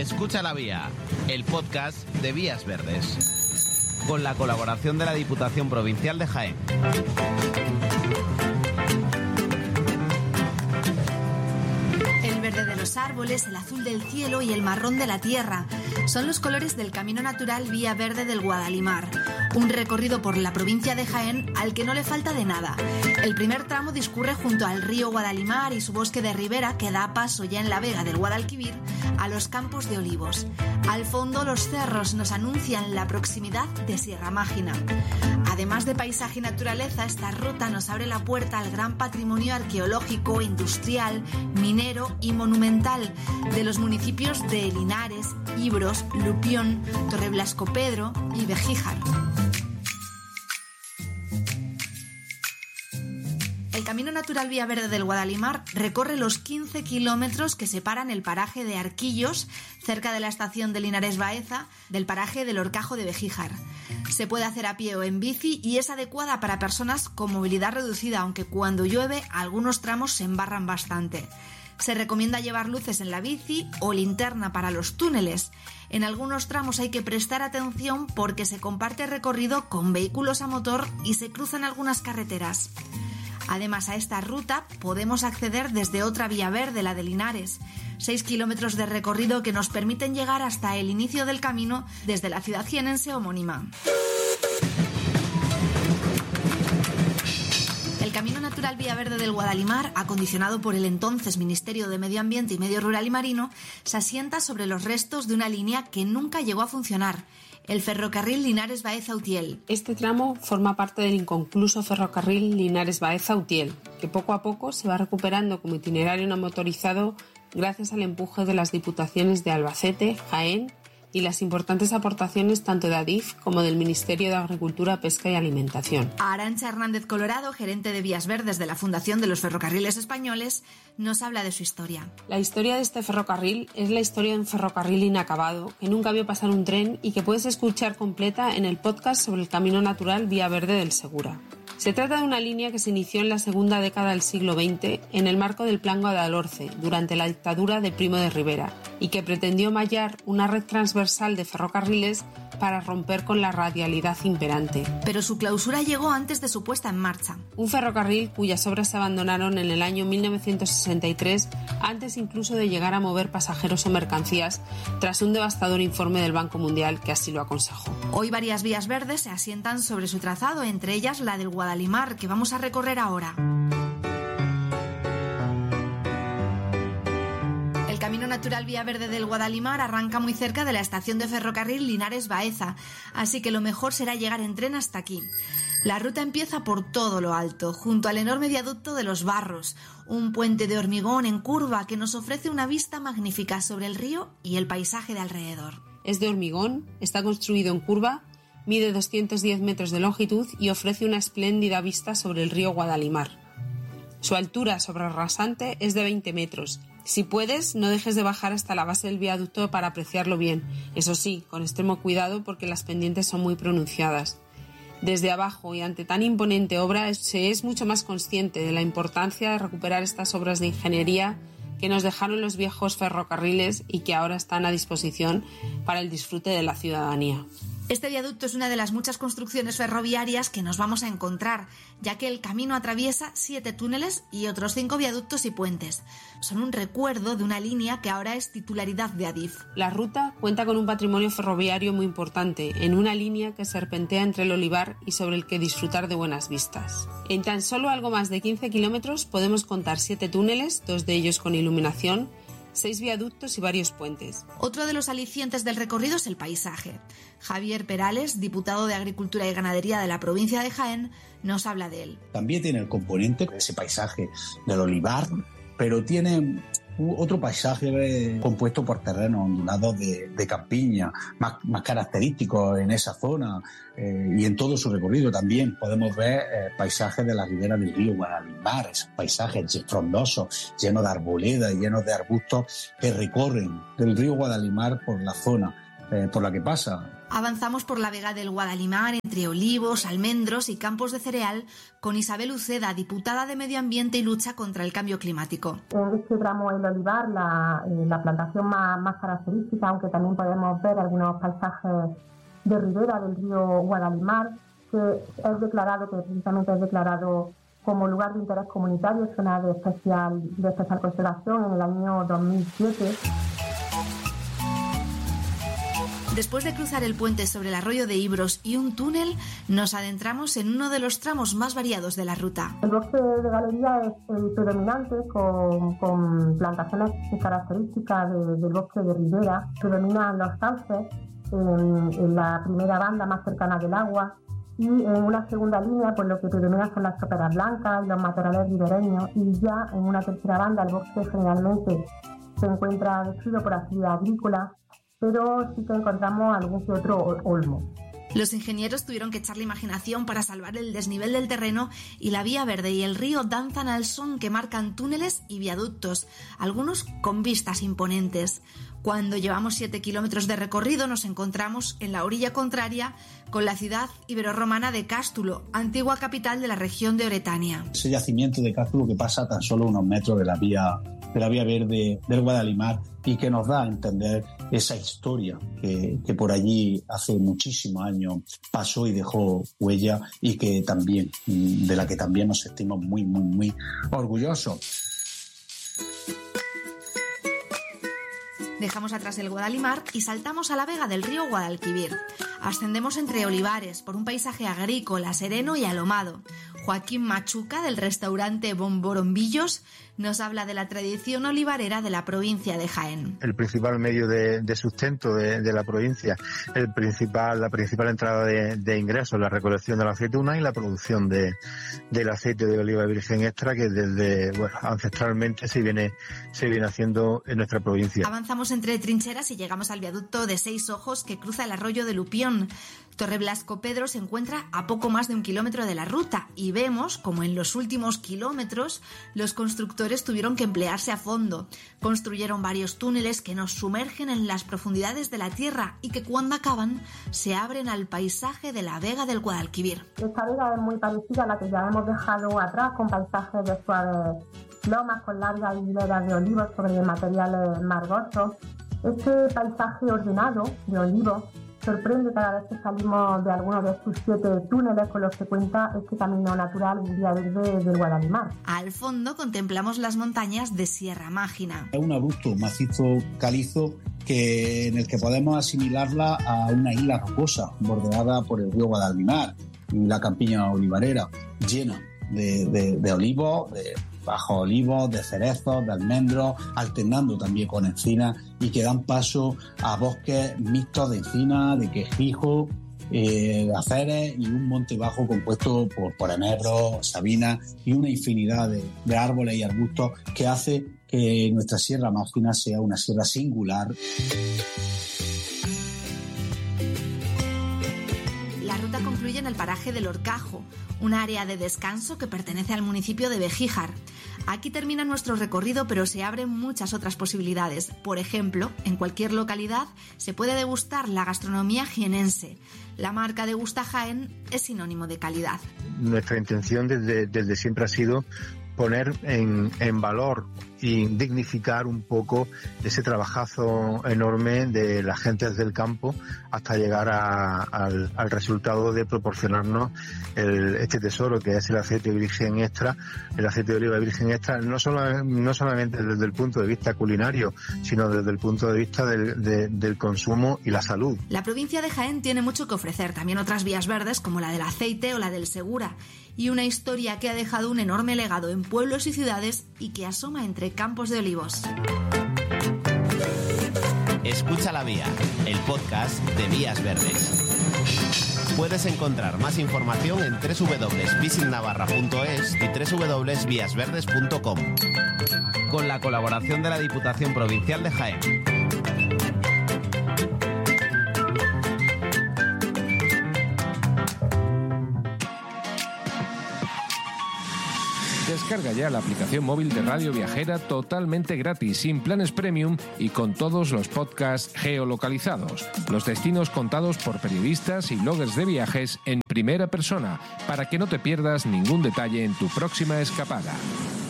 Escucha la Vía, el podcast de Vías Verdes, con la colaboración de la Diputación Provincial de Jaén. El verde de los árboles, el azul del cielo y el marrón de la tierra son los colores del Camino Natural Vía Verde del Guadalimar, un recorrido por la provincia de Jaén al que no le falta de nada. El primer tramo discurre junto al río Guadalimar y su bosque de ribera que da paso ya en la vega del Guadalquivir a los campos de olivos. Al fondo los cerros nos anuncian la proximidad de Sierra Mágina. Además de paisaje y naturaleza, esta ruta nos abre la puerta al gran patrimonio arqueológico, industrial, minero y monumental de los municipios de Linares, Ibros, Lupión, Torreblascopedro y Begíjar. El Camino Natural Vía Verde del Guadalimar recorre los 15 kilómetros que separan el paraje de Arquillos, cerca de la estación de Linares Baeza, del paraje del Horcajo de Begíjar. Se puede hacer a pie o en bici y es adecuada para personas con movilidad reducida, aunque cuando llueve algunos tramos se embarran bastante. Se recomienda llevar luces en la bici o linterna para los túneles. En algunos tramos hay que prestar atención porque se comparte recorrido con vehículos a motor y se cruzan algunas carreteras. Además, a esta ruta podemos acceder desde otra vía verde, la de Linares. 6 kilómetros de recorrido que nos permiten llegar hasta el inicio del camino desde la ciudad jienense homónima. El Camino Natural Vía Verde del Guadalimar, acondicionado por el entonces Ministerio de Medio Ambiente y Medio Rural y Marino, se asienta sobre los restos de una línea que nunca llegó a funcionar, el ferrocarril Linares-Baeza-Utiel. Este tramo forma parte del inconcluso ferrocarril Linares-Baeza-Utiel, que poco a poco se va recuperando como itinerario no motorizado gracias al empuje de las diputaciones de Albacete, Jaén y las importantes aportaciones tanto de Adif como del Ministerio de Agricultura, Pesca y Alimentación. Arantxa Hernández Colorado, gerente de Vías Verdes de la Fundación de los Ferrocarriles Españoles, nos habla de su historia. La historia de este ferrocarril es la historia de un ferrocarril inacabado que nunca vio pasar un tren y que puedes escuchar completa en el podcast sobre el Camino Natural Vía Verde del Segura. Se trata de una línea que se inició en la segunda década del siglo XX en el marco del Plan Guadalhorce durante la dictadura de Primo de Rivera y que pretendió mallar una red transversal de ferrocarriles para romper con la radialidad imperante. Pero su clausura llegó antes de su puesta en marcha. Un ferrocarril cuyas obras se abandonaron en el año 1963, antes incluso de llegar a mover pasajeros o mercancías, tras un devastador informe del Banco Mundial que así lo aconsejó. Hoy varias vías verdes se asientan sobre su trazado, entre ellas la del Guadalimar, que vamos a recorrer ahora. El Camino Natural Vía Verde del Guadalimar arranca muy cerca de la estación de ferrocarril Linares-Baeza, así que lo mejor será llegar en tren hasta aquí. La ruta empieza por todo lo alto, junto al enorme viaducto de los Barros, un puente de hormigón en curva que nos ofrece una vista magnífica sobre el río y el paisaje de alrededor. Es de hormigón, está construido en curva, mide 210 metros de longitud y ofrece una espléndida vista sobre el río Guadalimar. Su altura sobre el rasante es de 20 metros. Si puedes, no dejes de bajar hasta la base del viaducto para apreciarlo bien. Eso sí, con extremo cuidado porque las pendientes son muy pronunciadas. Desde abajo y ante tan imponente obra se es mucho más consciente de la importancia de recuperar estas obras de ingeniería que nos dejaron los viejos ferrocarriles y que ahora están a disposición para el disfrute de la ciudadanía. Este viaducto es una de las muchas construcciones ferroviarias que nos vamos a encontrar, ya que el camino atraviesa 7 túneles y otros 5 viaductos y puentes. Son un recuerdo de una línea que ahora es titularidad de Adif. La ruta cuenta con un patrimonio ferroviario muy importante, en una línea que serpentea entre el olivar y sobre el que disfrutar de buenas vistas. En tan solo algo más de 15 kilómetros podemos contar 7 túneles, 2 de ellos con iluminación, 6 viaductos y varios puentes. Otro de los alicientes del recorrido es el paisaje. Javier Perales, diputado de Agricultura y Ganadería de la provincia de Jaén, nos habla de él. También tiene el componente de ese paisaje del olivar, pero tiene otro paisaje compuesto por terrenos ondulados de campiña, más característicos en esa zona, y en todo su recorrido también podemos ver paisajes de la ribera del río Guadalimar, esos paisajes frondosos, llenos de arboledas y llenos de arbustos que recorren del río Guadalimar por la zona por la que pasa. Avanzamos por la vega del Guadalimar entre olivos, almendros y campos de cereal con Isabel Uceda, diputada de Medio Ambiente y Lucha contra el Cambio Climático. En este tramo del olivar, la plantación más característica, aunque también podemos ver algunos paisajes de ribera del río Guadalimar, que precisamente es declarado como lugar de interés comunitario, zona de especial conservación en el año 2007. Después de cruzar el puente sobre el arroyo de Ibros y un túnel, nos adentramos en uno de los tramos más variados de la ruta. El bosque de galería es el predominante, con plantaciones características del bosque de ribera. Predominan los sauces en la primera banda más cercana del agua, y en una segunda línea pues lo que predomina son las toperas blancas y los matorrales ribereños, y ya en una tercera banda el bosque generalmente se encuentra destruido por actividad agrícola, pero sí que encontramos algún que otro olmo. Los ingenieros tuvieron que echar la imaginación para salvar el desnivel del terreno, y la vía verde y el río danzan al son que marcan túneles y viaductos, algunos con vistas imponentes. Cuando llevamos 7 kilómetros de recorrido nos encontramos en la orilla contraria con la ciudad iberorromana de Cástulo, antigua capital de la región de Oretania. Ese yacimiento de Cástulo que pasa a tan solo unos metros de la vía verde del Guadalimar, y que nos da a entender esa historia que por allí hace muchísimos años pasó y dejó huella, y que también de la que también nos sentimos muy, muy, muy orgullosos. Dejamos atrás el Guadalimar y saltamos a la vega del río Guadalquivir. Ascendemos entre olivares por un paisaje agrícola, sereno y alomado. Joaquín Machuca, del restaurante Bomborombillos, nos habla de la tradición olivarera de la provincia de Jaén. El principal medio de sustento de la provincia, la principal entrada de ingresos, la recolección de la aceituna y la producción del aceite de oliva virgen extra, que ancestralmente se viene haciendo en nuestra provincia. Avanzamos entre trincheras y llegamos al viaducto de 6 ojos que cruza el arroyo de Lupión. Torreblasco Pedro se encuentra a poco más de 1 kilómetro de la ruta, y vemos como en los últimos kilómetros los constructores tuvieron que emplearse a fondo. Construyeron varios túneles que nos sumergen en las profundidades de la tierra y que cuando acaban se abren al paisaje de la vega del Guadalquivir. Esta vega es muy parecida a la que ya hemos dejado atrás, con paisajes de suaves lomas con largas hileras de olivos sobre materiales margosos. Este paisaje ordenado de olivos sorprende cada vez que salimos de alguno de estos 7 túneles con los que cuenta este camino natural vía verde del Guadalimar. Al fondo contemplamos las montañas de Sierra Mágina. Es un abrupto macizo calizo en el que podemos asimilarla a una isla rocosa bordeada por el río Guadalimar y la campiña olivarera llena de olivos, de bajos olivos, de cerezos, de almendros, alternando también con encinas, y que dan paso a bosques mixtos de encinas, de quejigo, de aceres, y un monte bajo compuesto por enebros, sabinas y una infinidad de árboles y arbustos, que hace que nuestra Sierra Mágina sea una sierra singular. La ruta concluye en el paraje del Horcajo, un área de descanso que pertenece al municipio de Vejíjar. Aquí termina nuestro recorrido, pero se abren muchas otras posibilidades. Por ejemplo, en cualquier localidad se puede degustar la gastronomía jienense. La marca Degusta Jaén es sinónimo de calidad. Nuestra intención desde siempre ha sido poner en valor y dignificar un poco ese trabajazo enorme de las gentes del campo hasta llegar al resultado de proporcionarnos este tesoro que es el aceite virgen extra, el aceite de oliva virgen extra, no solamente desde el punto de vista culinario, sino desde el punto de vista del consumo y la salud. La provincia de Jaén tiene mucho que ofrecer, también otras vías verdes como la del aceite o la del Segura, y una historia que ha dejado un enorme legado en pueblos y ciudades y que asoma entre campos de olivos. Escucha La Vía, el podcast de Vías Verdes. Puedes encontrar más información en www.visitnavarra.es y www.viasverdes.com, con la colaboración de la Diputación Provincial de Jaén. Descarga ya la aplicación móvil de Radio Viajera totalmente gratis, sin planes premium y con todos los podcasts geolocalizados. Los destinos contados por periodistas y bloggers de viajes en primera persona, para que no te pierdas ningún detalle en tu próxima escapada.